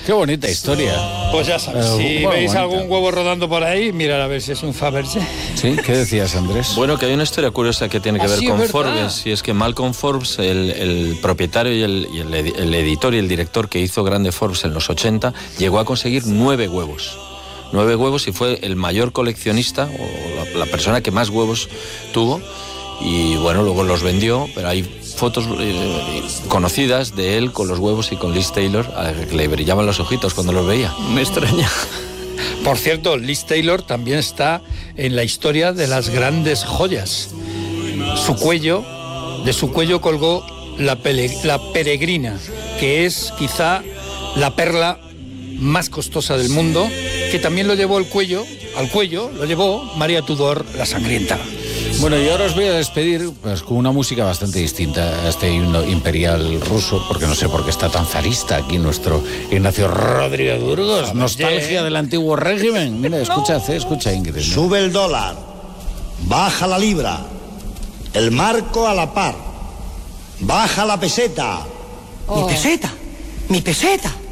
Qué bonita historia. Pues ya sabes, si veis algún huevo rodando por ahí, mirad a ver si es un Fabergé. Sí, ¿qué decías, Andrés? Bueno, que hay una historia curiosa que tiene que ver con Forbes, y es que Malcolm Forbes, el propietario y el editor y el director que hizo grande Forbes en los 80, llegó a conseguir 9 huevos. 9 huevos, y fue el mayor coleccionista, o la persona que más huevos tuvo. Y bueno, luego los vendió, pero hay fotos conocidas de él con los huevos y con Liz Taylor, a la que le brillaban los ojitos cuando los veía. Me extraña. Por cierto, Liz Taylor también está en la historia de las grandes joyas. De su cuello colgó la peregrina, que es quizá la perla más costosa del mundo, que también lo llevó al cuello lo llevó María Tudor la Sangrienta. Bueno, y ahora os voy a despedir pues, con una música bastante distinta a este himno imperial ruso, porque no sé por qué está tan zarista aquí nuestro Ignacio Rodríguez Burgos. Nostalgia del antiguo régimen. Mira, escucha Ingrid, ¿no? Sube el dólar, baja la libra, el marco a la par, baja la peseta. ¡Mi peseta! ¡Mi peseta!